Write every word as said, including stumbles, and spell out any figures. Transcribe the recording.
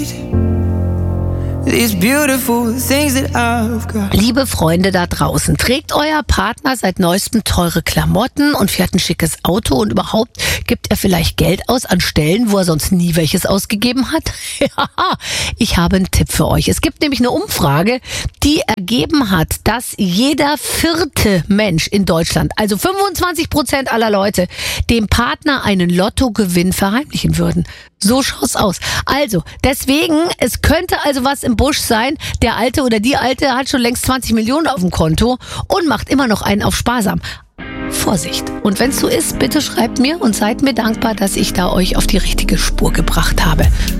These beautiful things that I've got. Liebe Freunde da draußen, trägt euer Partner seit neuestem teure Klamotten und fährt ein schickes Auto und überhaupt gibt er vielleicht Geld aus an Stellen, wo er sonst nie welches ausgegeben hat? Ja, ich habe einen Tipp für euch. Es gibt nämlich eine Umfrage, die ergeben hat, dass jeder vierte Mensch in Deutschland, also fünfundzwanzig Prozent aller Leute, dem Partner einen Lottogewinn verheimlichen würden. So schaut's aus. Also, deswegen, es könnte also was im Busch sein. Der Alte oder die Alte hat schon längst zwanzig Millionen auf dem Konto und macht immer noch einen auf sparsam. Vorsicht. Und wenn's so ist, bitte schreibt mir und seid mir dankbar, dass ich da euch auf die richtige Spur gebracht habe.